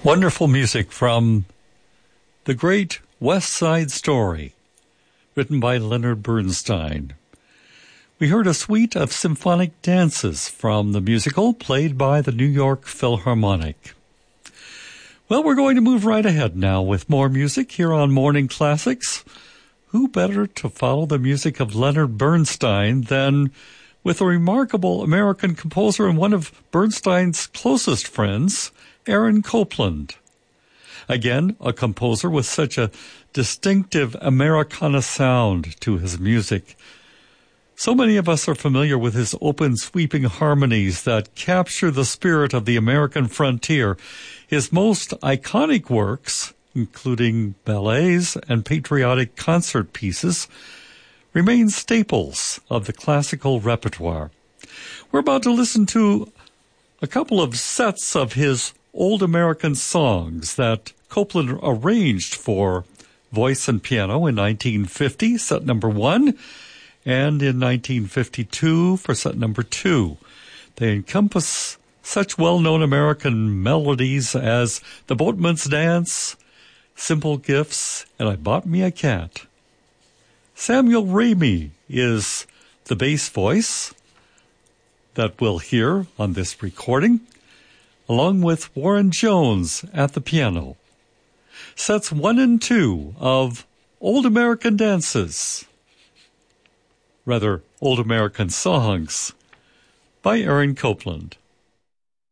Wonderful music from the great West Side Story, written by Leonard Bernstein. We heard a suite of symphonic dances from the musical played by the New York Philharmonic. Well, we're going to move right ahead now with more music here on Morning Classics. Who better to follow the music of Leonard Bernstein than with a remarkable American composer and one of Bernstein's closest friends, Aaron Copland. Again, a composer with such a distinctive Americana sound to his music. So many of us are familiar with his open, sweeping harmonies that capture the spirit of the American frontier. His most iconic works, including ballets and patriotic concert pieces, remain staples of the classical repertoire. We're about to listen to a couple of sets of his old American songs that Copland arranged for voice and piano in 1950, set number 1, and in 1952 for set number 2. They encompass such well-known American melodies as The Boatman's Dance, Simple Gifts, and I Bought Me a Cat. Samuel Ramey is the bass voice that we'll hear on this recording, along with Warren Jones at the piano. Sets 1 and 2 of Old American Dances, rather Old American Songs, by Aaron Copland.